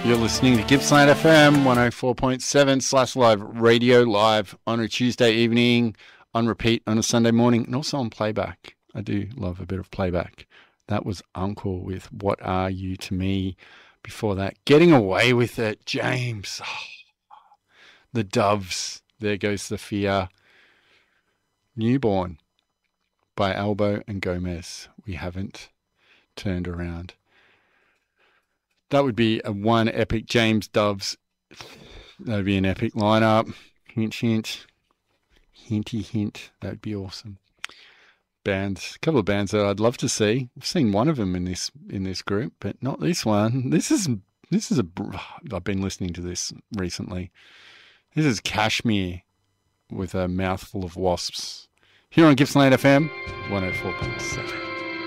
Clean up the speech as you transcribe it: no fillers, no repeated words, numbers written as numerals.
You're listening to Gippsland FM 104.7/live radio, live on a Tuesday evening, on repeat on a Sunday morning, and also on playback. I do love a bit of playback. That was Uncle with What Are You to Me. Before that, Getting Away with It, James. Oh, the Doves, There Goes the Fear. Newborn by Albo and Gomez. We haven't turned around. That would be one epic James Doves. That would be an epic lineup. Hint, hint. Hinty, hint. That would be awesome. Bands, a couple of bands that I'd love to see. I've seen one of them in this group, but not this one. This is I've been listening to this recently. This is Kashmir with A Mouthful of Wasps. Here on Gippsland FM 104.7.